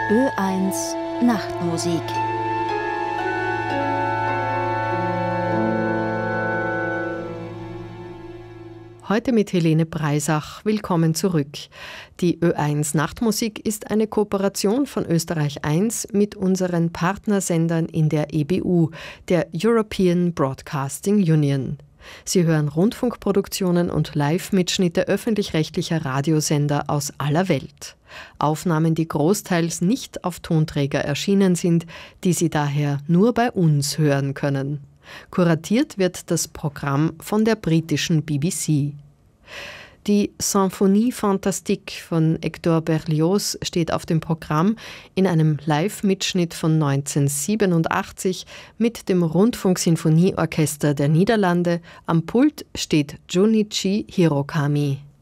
Ö1 Nachtmusik. Heute mit Helene Breisach. Willkommen zurück. Die Ö1 Nachtmusik ist eine Kooperation von Österreich 1 mit unseren Partnersendern in der EBU, der European Broadcasting Union. Sie hören Rundfunkproduktionen und Live-Mitschnitte öffentlich-rechtlicher Radiosender aus aller Welt. Aufnahmen, die großteils nicht auf Tonträger erschienen sind, die Sie daher nur bei uns hören können. Kuratiert wird das Programm von der britischen BBC. Die Symphonie Fantastique von Hector Berlioz steht auf dem Programm in einem Live-Mitschnitt von 1987 mit dem Rundfunksinfonieorchester der Niederlande. Am Pult steht Junichi Hirokami.